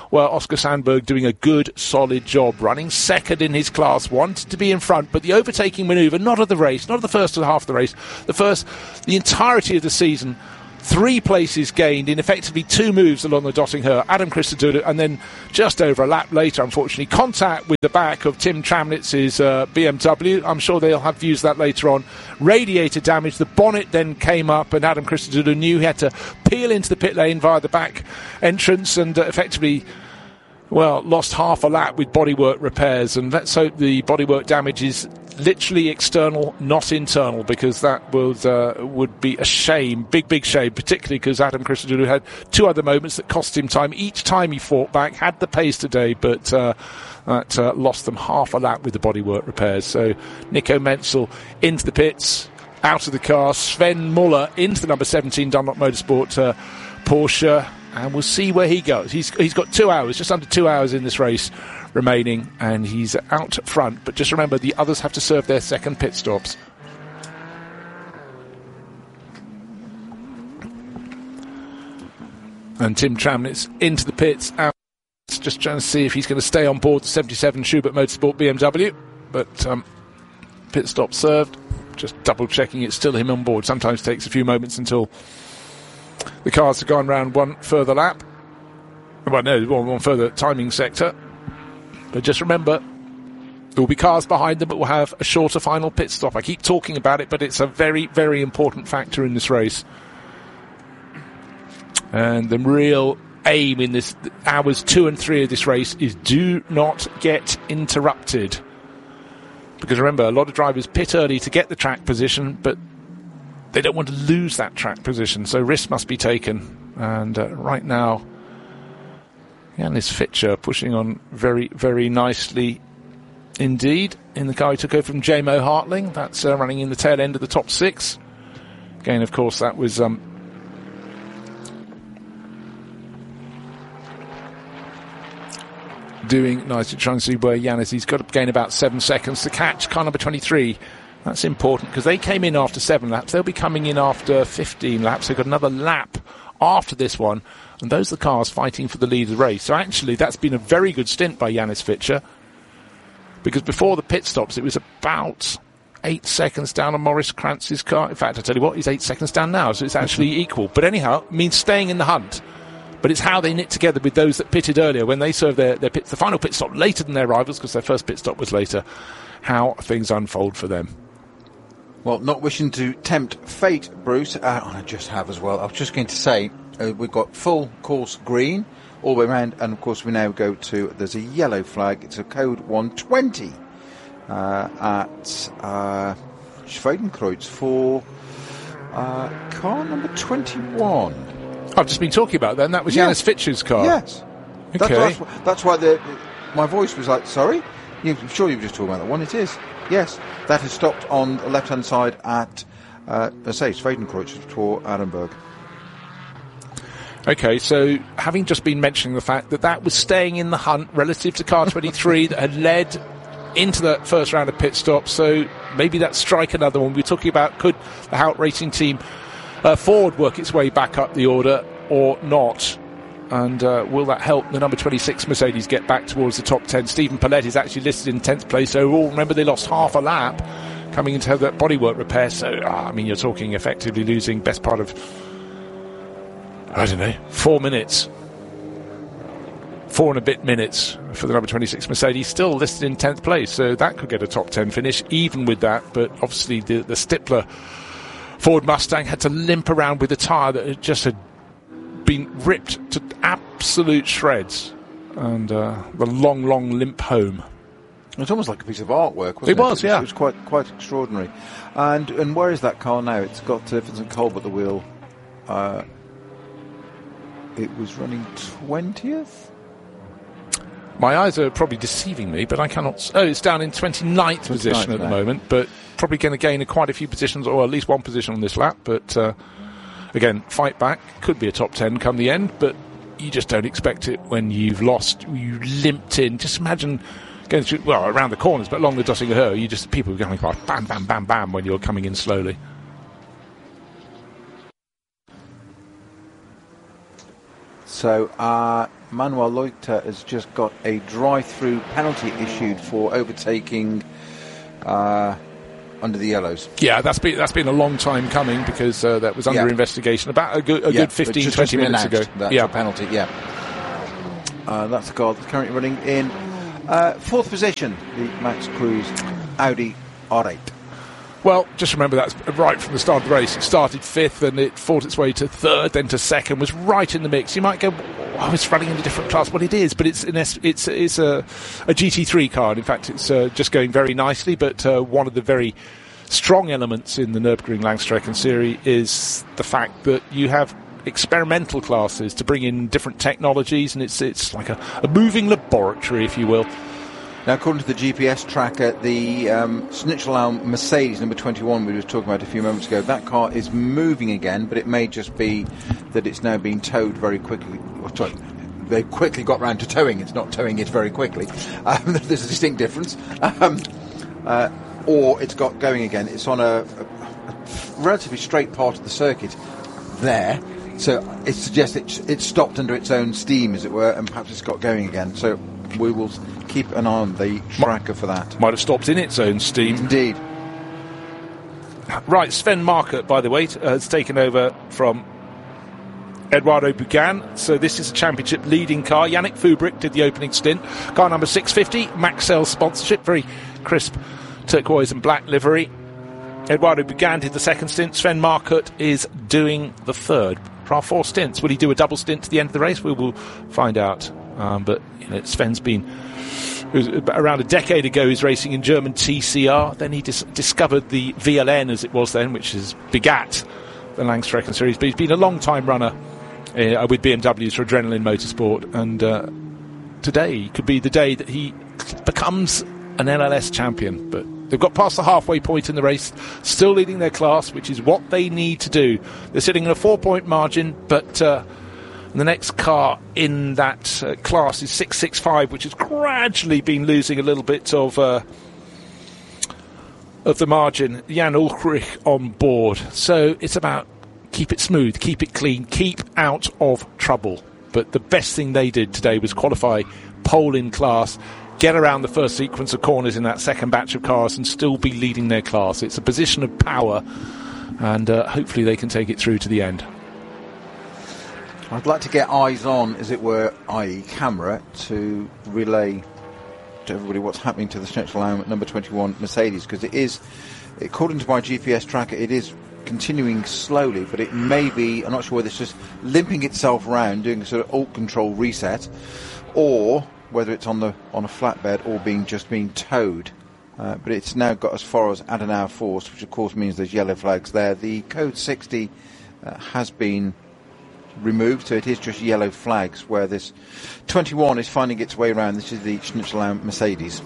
S1: well, Oscar Sandberg doing a good, solid job, running second in his class, wanted to be in front, but the overtaking manoeuvre, not of the race, not of the first half of the race, the entirety of the season, 3 places gained in effectively 2 moves along the Dottinghur, Adam Christodoulou, and then just over a lap later, unfortunately, contact with the back of Tim Tramnitz's BMW. I'm sure they'll have views of that later on. Radiator damage, the bonnet then came up, and Adam Christodoulou knew he had to peel into the pit lane via the back entrance and effectively, well, lost half a lap with bodywork repairs. And let's hope the bodywork damage is literally external, not internal, because that would be a shame, big shame, particularly because Adam Christodoulou had 2 other moments that cost him time. Each time he fought back, had the pace today, but that lost them half a lap with the bodywork repairs. So Nico Menzel into the pits, out of the car. Sven Muller into the number 17 Dunlop Motorsport Porsche, and we'll see where he goes. He's got 2 hours, just under 2 hours in this race remaining, and he's out front, but just remember the others have to serve their second pit stops. And Tim Tramnitz into the pits, out, just trying to see if he's going to stay on board the 77 Schubert Motorsport BMW, but pit stop served, just double checking it's still him on board. Sometimes takes a few moments until the cars have gone round one further lap, well no, one further timing sector. But just remember, there will be cars behind them, but we'll have a shorter final pit stop. I keep talking about it, but it's a very, very important factor in this race. And the real aim in this hours 2 and 3 of this race is do not get interrupted. Because remember, a lot of drivers pit early to get the track position, but they don't want to lose that track position, so risks must be taken. And right now, Janis Fitcher pushing on very, very nicely indeed in the car he took over from J-Mo Hartling. That's running in the tail end of the top 6. Again, of course, that was doing nicely, trying to see where Janis, he's got to gain about 7 seconds to catch car number 23. That's important because they came in after 7 laps. They'll be coming in after 15 laps. They've got another lap after this one, and those are the cars fighting for the lead of the race. So actually that's been a very good stint by Janis Fitcher, because before the pit stops it was about 8 seconds down on Maurice Krantz's car. In fact, I tell you what, he's 8 seconds down now, so it's actually equal. But anyhow, it means staying in the hunt. But it's how they knit together with those that pitted earlier when they served their pits, the final pit stop later than their rivals because their first pit stop was later, how things unfold for them.
S2: Well, not wishing to tempt fate, Bruce, I just have as well. I was just going to say, we've got full course green all the way around, and of course we now go to, there's a yellow flag, it's a code 120 at Schwedenkreuz for car number 21.
S1: I've just been talking about that, and that was Janis Fitcher's car.
S2: Yes.
S1: Okay.
S2: That's why my voice was like, sorry? I'm sure you were just talking about that one. It is. Yes. That has stopped on the left-hand side at, Schwedenkreuz for Arenberg.
S1: Okay, so having just been mentioning the fact that was staying in the hunt relative to car 23 that had led into the first round of pit stops, so maybe that's strike another one. We're talking about could the Hout Racing Team Ford work its way back up the order or not, and will that help the number 26 Mercedes get back towards the top 10? Stephen Paulette is actually listed in 10th place overall. Remember, they lost half a lap coming into that bodywork repair, so you're talking effectively losing best part of 4 minutes, 4 and a bit minutes for the number 26 Mercedes, still listed in 10th place, so that could get a top 10 finish even with that. But obviously the Stippler Ford Mustang had to limp around with a tyre that had been ripped to absolute shreds, and the long limp home.
S2: It's almost like a piece of artwork, wasn't it?
S1: It was, yeah.
S2: It was quite extraordinary. And where is that car now? It's got Vincent Kolb at the wheel. It was running 20th?
S1: My eyes are probably deceiving me, but I cannot... Oh, it's down in 29th position at the moment, but probably going to gain quite a few positions, or at least one position on this lap. But, again, fight back. Could be a top 10 come the end, but you just don't expect it when you've lost. You limped in. Just imagine going through, around the corners, but along the Dottinghur, people are going like bam, bam, bam, bam when you're coming in slowly.
S2: So, Manuel Leuchter has just got a drive-through penalty issued for overtaking under the yellows.
S1: Yeah, that's been a long time coming because that was under investigation about a good 15, 20 minutes ago.
S2: That's a penalty, that's the car that's currently running in fourth position, the Max Cruz Audi R8.
S1: Well, just remember that's right from the start of the race. It started fifth and it fought its way to third, then to second, was right in the mix. You might go, oh, it's running in a different class. Well, it is, but it's a GT3 car. And in fact, it's just going very nicely. But one of the very strong elements in the Nürburgring Langstrecken Series is the fact that you have experimental classes to bring in different technologies, and it's like a moving laboratory, if you will.
S2: Now, according to the GPS tracker, the Schnitzel Mercedes number 21 we were talking about a few moments ago, that car is moving again, but it may just be that it's now being towed very quickly. Sorry, they quickly got round to towing. It's not towing it very quickly. There's a distinct difference. Or it's got going again. It's on a relatively straight part of the circuit there. So it suggests it's stopped under its own steam, as it were, and perhaps it's got going again. So we will keep an eye on the tracker for that.
S1: Might have stopped in its own steam.
S2: Indeed.
S1: Right, Sven Markert, by the way, has taken over from Eduardo Bugan. So this is a championship leading car. Yannick Fubrick did the opening stint. Car number 650, Maxell sponsorship, very crisp turquoise and black livery. Eduardo Bugan did the second stint. Sven Markert is doing the third. For our 4 stints, will he do a double stint to the end of the race? We will find out. But Sven's been around a decade ago. He's racing in German TCR. Then he discovered the VLN, as it was then, which is begat the Langstrecken Series. But he's been a long time runner with BMWs for Adrenaline Motorsport, and today could be the day that he becomes an LLS champion. But they've got past the halfway point in the race, still leading their class, which is what they need to do. They're sitting in a 4-point margin, but the next car in that class is 665, which has gradually been losing a little bit of the margin. Jan Ulrich on board. So it's about keep it smooth, keep it clean, keep out of trouble. But the best thing they did today was qualify pole in class, get around the first sequence of corners in that second batch of cars and still be leading their class. It's a position of power, and hopefully they can take it through to the end.
S2: I'd like to get eyes on, as it were, i.e. camera, to relay to everybody what's happening to the Schnitzel number 21 Mercedes, because it is, according to my GPS tracker, it is continuing slowly, but it may be, I'm not sure whether it's just limping itself around, doing a sort of alt control reset, or whether it's on a flatbed or being towed. But it's now got as far as Adenauer Force, which of course means there's yellow flags there. The code 60 has been removed, so it is just yellow flags, where this 21 is finding its way around. This is the Schnitzel Mercedes.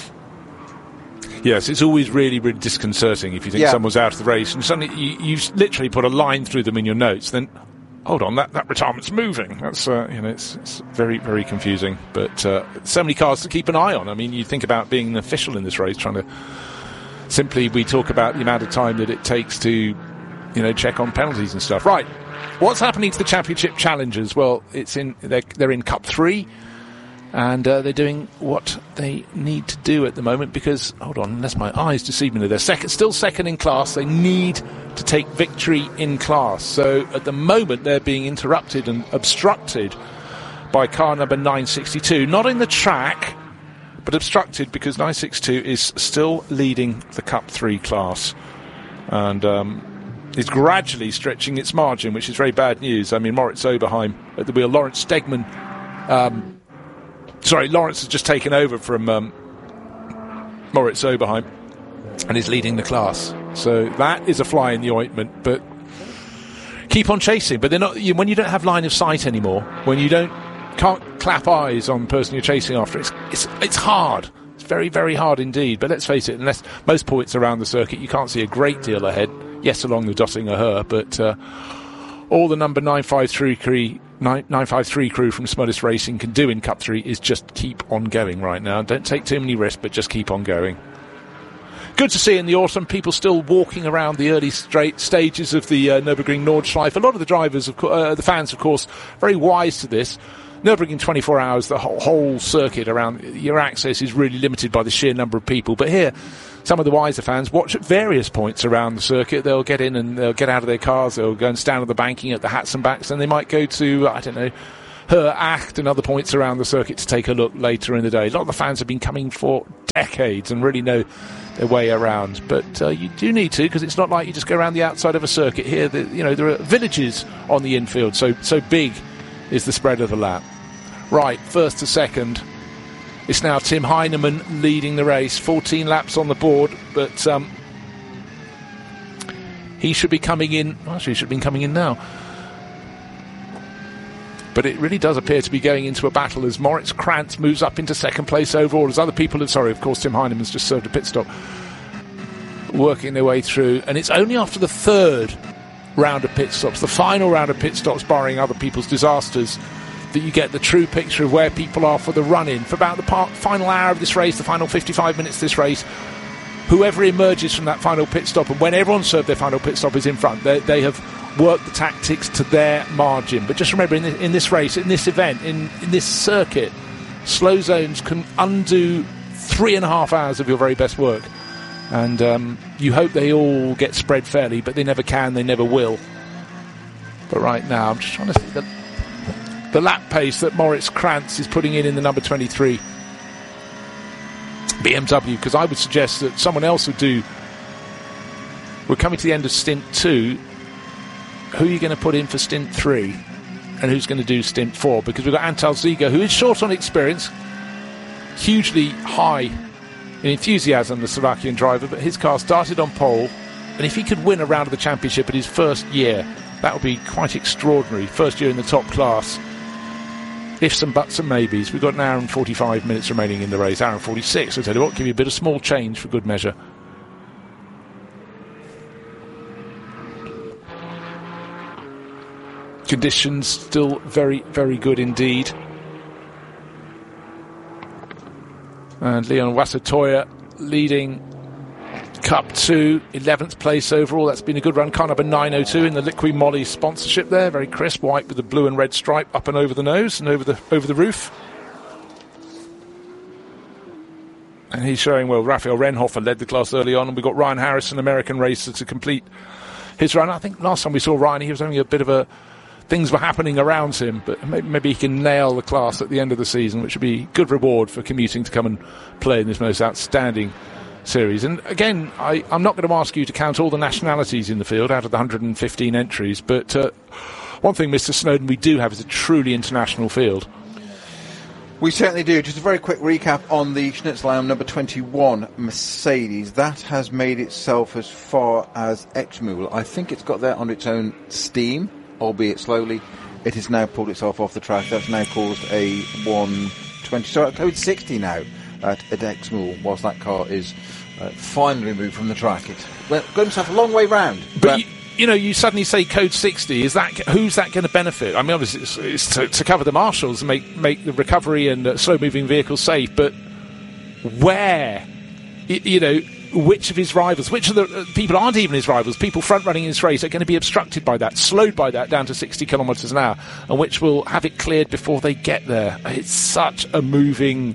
S1: Yes, it's always really, really disconcerting if you think someone's out of the race and suddenly you literally put a line through them in your notes, then hold on, that retirement's moving. That's it's very, very confusing. But so many cars to keep an eye on. I mean, you think about being an official in this race, trying to we talk about the amount of time that it takes to, check on penalties and stuff. Right, what's happening to the championship challengers? Well, they're in Cup 3, and they're doing what they need to do at the moment because, hold on, unless my eyes deceive me, they're still second in class. They need to take victory in class. So at the moment they're being interrupted and obstructed by car number 962. Not in the track, but obstructed because 962 is still leading the Cup 3 class. And is gradually stretching its margin, which is very bad news. I mean, Moritz Oberheim at the wheel. Lawrence Stegman... Lawrence has just taken over from Moritz Oberheim and is leading the class. So that is a fly in the ointment, but keep on chasing. But they're not, when you don't have line of sight anymore, when you can't clap eyes on the person you're chasing after, it's hard. It's very, very hard indeed. But let's face it, unless most points around the circuit, you can't see a great deal ahead. Yes, along the Döttinger Höhe, but all the number 953 crew from Smudis Racing can do in Cup 3 is just keep on going right now. Don't take too many risks, but just keep on going. Good to see in the autumn people still walking around the early stages of the Nürburgring Nordschleife. A lot of the drivers, the fans, of course, very wise to this. Nürburgring 24 hours, the whole circuit around, your access is really limited by the sheer number of people. But here, some of the wiser fans watch at various points around the circuit. They'll get in and they'll get out of their cars, they'll go and stand on the banking at the Hatzenbachs, and they might go to, I don't know, Acht and other points around the circuit to take a look later in the day. A lot of the fans have been coming for decades and really know their way around. But you do need to, because it's not like you just go around the outside of a circuit. Here, there are villages on the infield, so big is the spread of the lap. Right, first to second. It's now Tim Heinemann leading the race. 14 laps on the board, but he should be coming in. Actually, he should have been coming in now. But it really does appear to be going into a battle as Moritz Krantz moves up into second place overall, as other people have... Sorry, of course, Tim Heinemann's just served a pit stop, working their way through. And it's only after the third round of pit stops, the final round of pit stops, barring other people's disasters, that you get the true picture of where people are for the run-in. For about the final hour of this race, the final 55 minutes of this race, whoever emerges from that final pit stop, and when everyone served their final pit stop is in front, they have work the tactics to their margin. But just remember, in this race, in this event, in this circuit, slow zones can undo 3.5 hours of your very best work. And you hope they all get spread fairly, but they never can, they never will. But right now, I'm just trying to see the lap pace that Moritz Krantz is putting in the number 23 BMW, because I would suggest that someone else would do... We're coming to the end of stint 2. Who are you going to put in for stint 3? And who's going to do stint 4? Because we've got Antal Ziga, who is short on experience, hugely high in enthusiasm, the Slovakian driver, but his car started on pole, and if he could win a round of the championship in his first year, that would be quite extraordinary. First year in the top class. Ifs and buts and maybes. We've got an hour and 45 minutes remaining in the race, hour and 46. I'll tell you what, give you a bit of small change for good measure. Conditions still very, very good indeed. And Leon Wasserteuer leading Cup 2, 11th place overall. That's been a good run. Car number 902 in the Liqui Moly sponsorship there. Very crisp, white with the blue and red stripe up and over the nose and over the roof. And he's showing well. Raphael Renhofer led the class early on, and we've got Ryan Harrison, American racer, to complete his run. I think last time we saw Ryan, he was having a bit of a... Things were happening around him, but maybe he can nail the class at the end of the season, which would be good reward for commuting to come and play in this most outstanding series. And again, I'm not going to ask you to count all the nationalities in the field out of the 115 entries, but one thing, Mr. Snowden, we do have is a truly international field.
S2: We certainly do. Just a very quick recap on the Schnitzel number 21 Mercedes. That has made itself as far as Exmoor. I think it's got there on its own steam, albeit slowly. It has now pulled itself off the track. That's now caused a 120, so code 60 now at Exmoor, whilst that car is finally removed from the track. It's got himself a long way round.
S1: But you suddenly say code 60. Is that who's that going to benefit? I mean, obviously it's to cover the marshals and make the recovery and slow-moving vehicles safe. But where, which of his rivals, which of the people aren't even his rivals, people front-running in this race, are going to be obstructed by that, slowed by that down to 60 kilometres an hour, and which will have it cleared before they get there. It's such a moving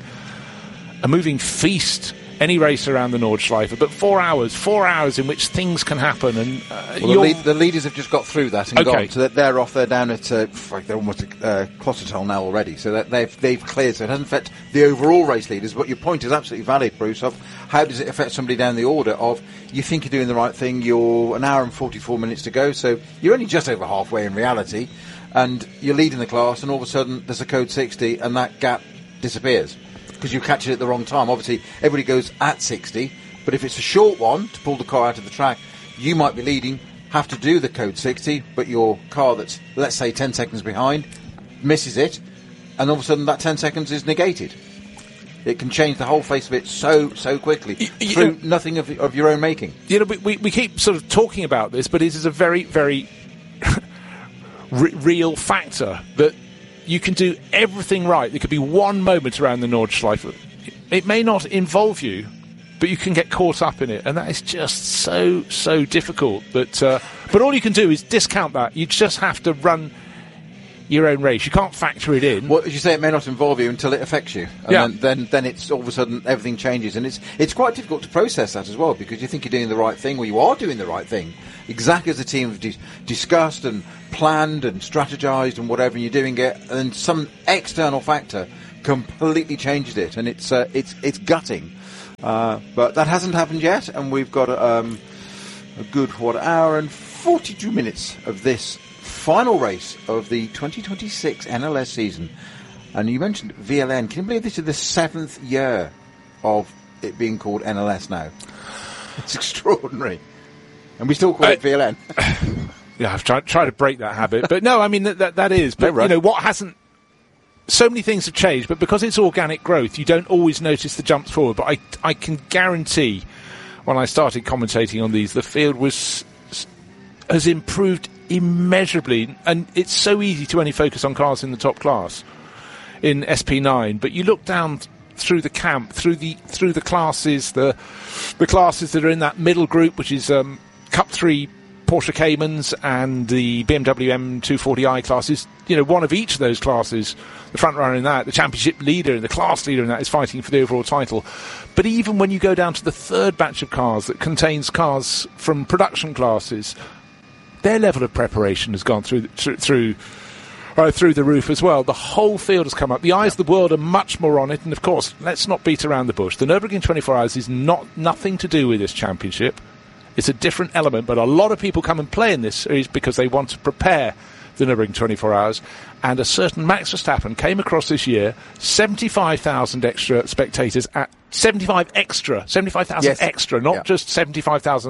S1: feast, any race around the Nordschleife. But 4 hours in which things can happen. And
S2: the leaders have just got through that and gone, so that they're off. They're down at they're almost at Clostertel now already, so that they've cleared. So it hasn't affected the overall race leaders. But your point is absolutely valid, Bruce. Of how does it affect somebody down the order? Of you think you're doing the right thing. You're an hour and 44 minutes to go, so you're only just over halfway in reality, and you're leading the class, and all of a sudden there's a code 60, and that gap disappears. Because you catch it at the wrong time. Obviously, everybody goes at 60, but if it's a short one to pull the car out of the track, you might be leading, have to do the code 60, but your car that's, let's say, 10 seconds behind, misses it, and all of a sudden that 10 seconds is negated. It can change the whole face of it so quickly through nothing of your own making.
S1: We keep sort of talking about this, but it is a very, very real factor that you can do everything right. There could be one moment around the Nordschleife. It may not involve you, but you can get caught up in it, and that is just so difficult. But all you can do is discount that. You just have to run your own race. You can't factor it in.
S2: Well, as you say, it may not involve you until it affects you, and then it's all of a sudden everything changes, and it's quite difficult to process that as well, because you think you're doing the right thing, or you are doing the right thing, exactly as the team have discussed and planned and strategized and whatever, and you're doing it, and some external factor completely changed it, and it's gutting. But that hasn't happened yet, and we've got a good hour and 42 minutes of this final race of the 2026 NLS season. And you mentioned VLN. Can you believe this is the 7th year of it being called NLS now? It's extraordinary. And we still call it VLN.
S1: Yeah, I've tried to break that habit. But no, I mean, that is. But, you know, what hasn't... So many things have changed, but because it's organic growth, you don't always notice the jumps forward. But I can guarantee, when I started commentating on these, the field has improved immeasurably, and it's so easy to only focus on cars in the top class in SP9, but you look down through the camp, through the classes, the classes that are in that middle group, which is Cup 3 Porsche Caymans and the BMW M240i classes. You know, one of each of those classes, the front runner in that, the championship leader and the class leader in that, is fighting for the overall title. But even when you go down to the third batch of cars that contains cars from production classes, their level of preparation has gone through the roof as well. The whole field has come up. The eyes of the world are much more on it. And of course, let's not beat around the bush. The Nürburgring 24 Hours is nothing to do with this championship. It's a different element. But a lot of people come and play in this series because they want to prepare the Nürburgring 24 Hours. And a certain Max Verstappen came across this year, 75,000 extra spectators at 75,000
S2: yes.
S1: extra, not just 75,000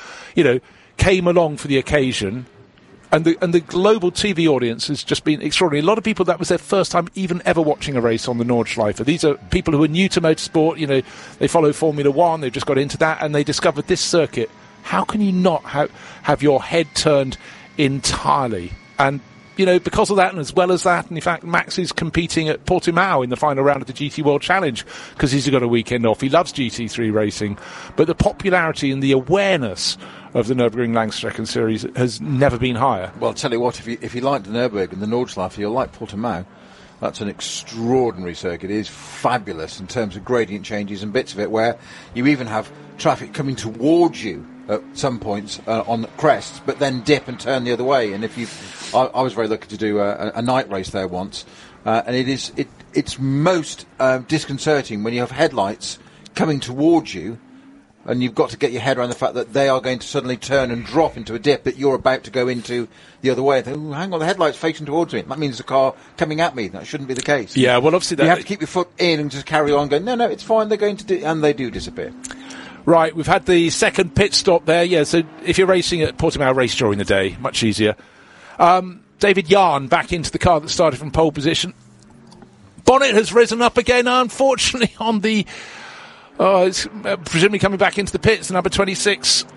S1: came along for the occasion, and the global TV audience has just been extraordinary. A lot of people, that was their first time even ever watching a race on the Nordschleife. These are people who are new to motorsport. You know, they follow Formula One, they've just got into that, and they discovered this circuit. How can you not have your head turned entirely? And, you know, because of that, and as well as that, and in fact, Max is competing at Portimao in the final round of the GT World Challenge because he's got a weekend off. He loves GT3 racing, but the popularity and the awareness of the Nürburgring Langstrecken series has never been higher.
S2: Well, I'll tell you what, if you like the Nürburgring and the Nordschleife, you'll like Portimao. That's an extraordinary circuit. It is fabulous in terms of gradient changes and bits of it, where you even have traffic coming towards you at some points on crests, but then dip and turn the other way. And I was very lucky to do a night race there once, and it's most disconcerting when you have headlights coming towards you, and you've got to get your head around the fact that they are going to suddenly turn and drop into a dip that you're about to go into the other way. Hang on, the headlight's facing towards me. That means there's a car coming at me. That shouldn't be the case.
S1: Yeah, well, obviously
S2: you have to keep your foot in and just carry on going, no, it's fine, they're going to and they do disappear.
S1: Right, we've had the second pit stop there. Yeah, so if you're racing at Portimao, race during the day, much easier. David Yarn back into the car that started from pole position. Bonnet has risen up again, unfortunately, on the... it's presumably coming back into the pits, number 26.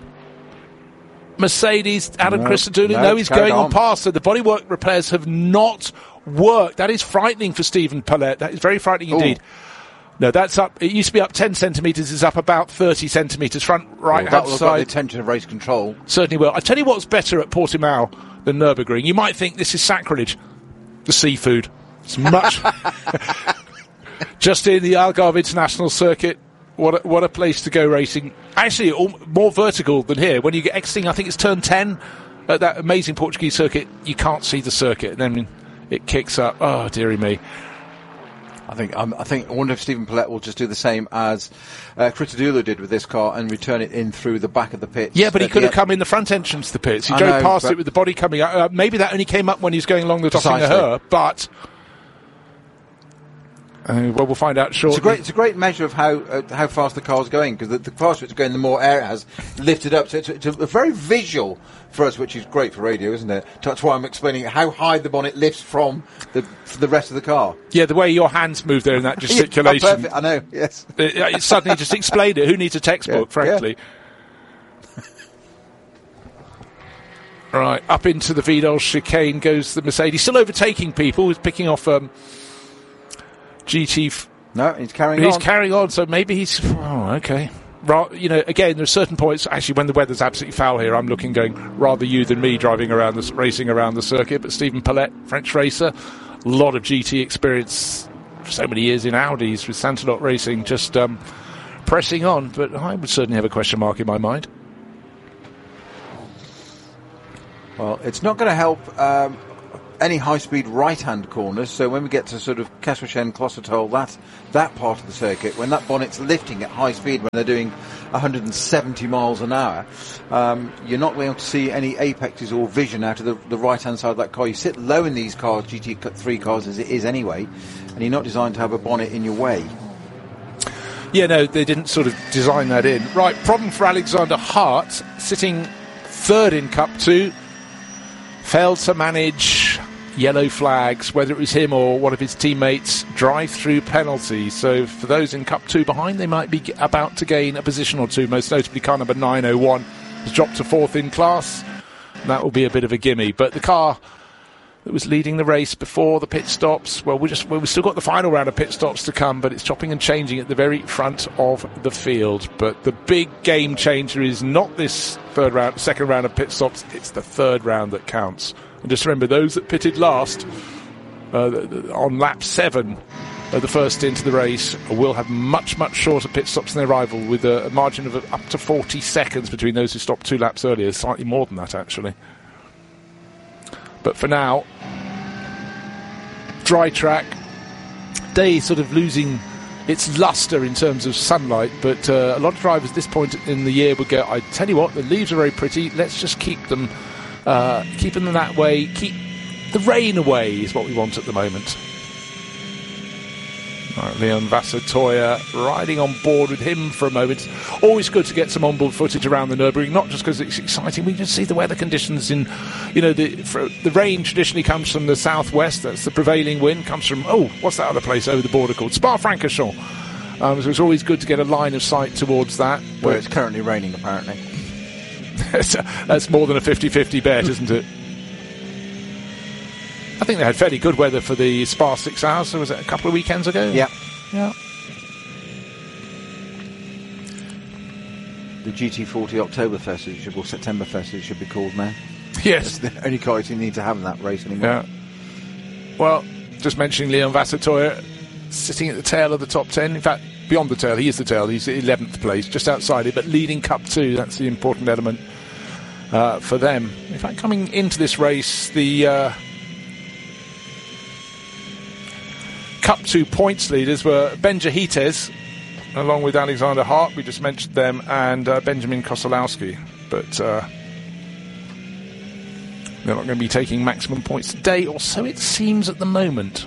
S1: Mercedes, Adam Christodoulou. No, he's going on past. So the bodywork repairs have not worked. That is frightening for Stephen Paulette. That is very frightening indeed. No, that's up. It used to be up 10 centimetres. It's up about 30 centimetres front right-hand
S2: that will
S1: side.
S2: Got the attention of race control.
S1: Certainly will. I tell you what's better at Portimao than Nürburgring. You might think this is sacrilege. The seafood. It's much... Just in the Algarve International Circuit. What a place to go racing. Actually, more vertical than here. When you get exiting, I think it's turn 10 at that amazing Portuguese circuit, you can't see the circuit. And then it kicks up. Oh, dearie me.
S2: I wonder if Stephen Paulette will just do the same as Christodoulou did with this car and return it in through the back of the pits.
S1: Yeah, but he could have come in the front entrance to the pits. He drove past it with the body coming out. Maybe that only came up when he was going along the top of her, but... well, we'll find out shortly.
S2: It's a great measure of how fast the car's going, because the faster it's going, the more air it has lifted up. So it's a very visual for us, which is great for radio, isn't it? That's why I'm explaining how high the bonnet lifts from the rest of the car.
S1: Yeah, the way your hands move there in that gesticulation.
S2: Yeah, perfect. I know, yes.
S1: It suddenly just explained it. Who needs a textbook, frankly? Yeah. Right, up into the Vidal chicane goes the Mercedes. Still overtaking people. He's picking off...
S2: No, he's carrying on.
S1: He's carrying on, so maybe he's... Oh, okay. again, there are certain points, actually, when the weather's absolutely foul here, I'm looking going, rather you than me racing around the circuit. But Stephen Paulette, French racer, a lot of GT experience, so many years in Audis with Santalot Racing, just pressing on. But I would certainly have a question mark in my mind.
S2: Well, it's not going to help any high-speed right-hand corners. So when we get to sort of Castelchen, Clossatol, that part of the circuit, when that bonnet's lifting at high speed, when they're doing 170 miles an hour, you're not going to see any apexes or vision out of the right-hand side of that car. You sit low in these cars, GT3 cars as it is anyway, and you're not designed to have a bonnet in your way.
S1: Yeah, no, they didn't sort of design that in. Right, problem for Alexander Hart, sitting third in Cup 2, failed to manage yellow flags, whether it was him or one of his teammates, drive-through penalty. So for those in Cup 2 behind, they might be about to gain a position or two. Most notably, car number 901 has dropped to fourth in class. That will be a bit of a gimme. But the car that was leading the race before the pit stops, well, we've still got the final round of pit stops to come, but it's chopping and changing at the very front of the field. But the big game changer is not this second round of pit stops, it's the third round that counts. And just remember, those that pitted last on lap 7 of the first stint of the race will have much, much shorter pit stops than their rival, with a margin of up to 40 seconds between those who stopped 2 laps earlier, slightly more than that, actually. But for now, dry track, day sort of losing its lustre in terms of sunlight, but a lot of drivers at this point in the year would go, I tell you what, the leaves are very pretty, let's just keep them that way, keep the rain away is what we want at the moment. Right, Leon Vassatoya riding on board with him for a moment. Always good to get some onboard footage around the Nürburgring, not just because it's exciting, we can see the weather conditions in, the rain traditionally comes from the southwest, that's the prevailing wind, comes from, what's that other place over the border called? Spa-Francorchamps. So it's always good to get a line of sight towards that.
S2: Where it's currently raining, apparently.
S1: That's more than a 50-50 bet, isn't it? I think they had fairly good weather for the Spa 6 hours. So was it a couple of weekends ago?
S2: Yeah.
S1: Yeah.
S2: The GT40 Oktoberfest, or Septemberfest, it should be called now.
S1: Yes.
S2: That's the only car you need to have in that race anymore.
S1: Yeah. Well, just mentioning Leon Vassatoya sitting at the tail of the top 10. In fact, beyond the tail, he is the tail. He's 11th place, just outside it, but leading Cup 2. That's the important element for them. In fact, coming into this race, the Cup 2 points leaders were Ben Jahites, along with Alexander Hart, we just mentioned them, and Benjamin Kosolowski. But they're not going to be taking maximum points today, or so it seems at the moment.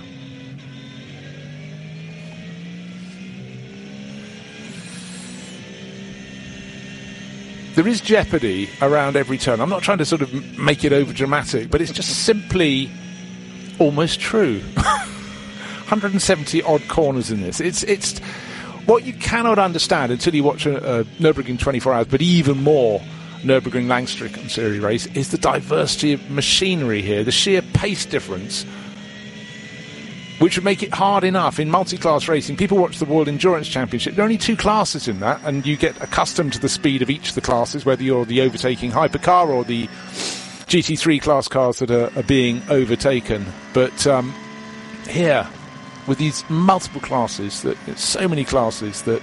S1: There is jeopardy around every turn. I'm not trying to sort of make it over dramatic, but it's just simply almost true. 170 odd corners in this. It's what you cannot understand until you watch a Nürburgring 24 hours, but even more Nürburgring Langstrecke Series race, is the diversity of machinery here, the sheer pace difference, which would make it hard enough in multi-class racing. People watch the World Endurance Championship. There are only 2 classes in that, and you get accustomed to the speed of each of the classes, whether you're the overtaking hypercar or the GT3 class cars that are being overtaken. But here, with these multiple classes, so many classes, that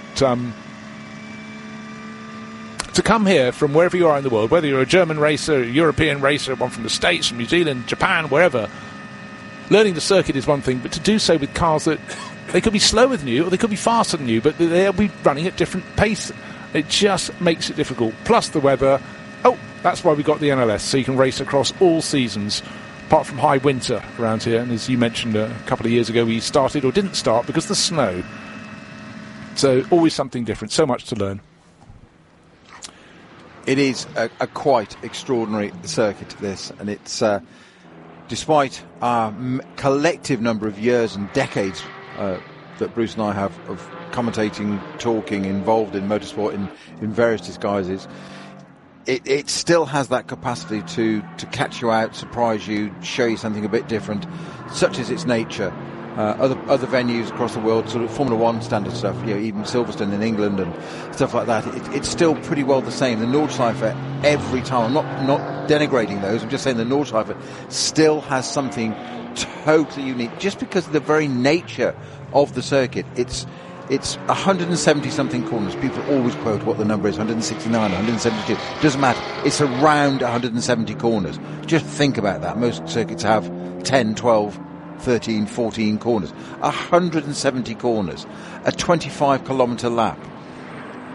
S1: to come here from wherever you are in the world, whether you're a German racer, a European racer, one from the States, from New Zealand, Japan, wherever, learning the circuit is one thing, but to do so with cars that they could be slower than you or they could be faster than you, but they'll be running at different pace, it just makes it difficult. Plus the weather. That's why we got the NLS, so you can race across all seasons, apart from high winter around here. And as you mentioned a couple of years ago, we started or didn't start because of the snow. So always something different, so much to learn.
S2: It is a quite extraordinary circuit, this, and it's despite our collective number of years and decades that Bruce and I have of commentating, talking, involved in motorsport in various disguises, it still has that capacity to catch you out, surprise you, show you something a bit different, such as its nature. other venues across the world, sort of Formula One standard stuff, even Silverstone in England and stuff like that, it's still pretty well the same. The Nordschleife, every time, I'm not denigrating those, I'm just saying the Nordschleife still has something totally unique, just because of the very nature of the circuit. It's 170 something corners. People always quote what the number is, 169, 172. Doesn't matter. It's around 170 corners. Just think about that. Most circuits have 10, 12, 13, 14 corners. 170 corners. A 25 kilometre lap.